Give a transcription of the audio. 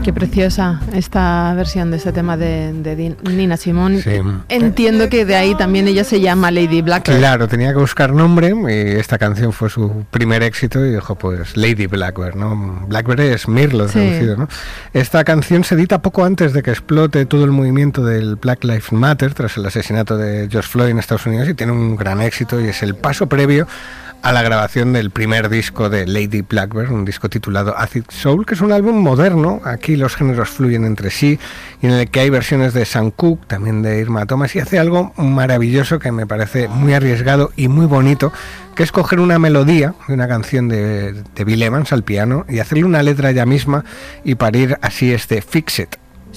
Qué preciosa esta versión de este tema de Nina Simone. Sí. Entiendo que de ahí también ella se llama Lady Blackbird. Claro, tenía que buscar nombre y esta canción fue su primer éxito y dijo, pues, Lady Blackbird, ¿no? Blackbird es mirlo traducido, ¿no? Esta canción se edita poco antes de que explote todo el movimiento del Black Lives Matter tras el asesinato de George Floyd en Estados Unidos y tiene un gran éxito y es el paso previo a la grabación del primer disco de Lady Blackbird, un disco titulado Acid Soul, que es un álbum moderno. Aquí los géneros fluyen entre sí y en el que hay versiones de Sam Cooke, también de Irma Thomas, y hace algo maravilloso que me parece muy arriesgado y muy bonito, que es coger una melodía de una canción de Bill Evans al piano y hacerle una letra ella misma y parir así este Fix It.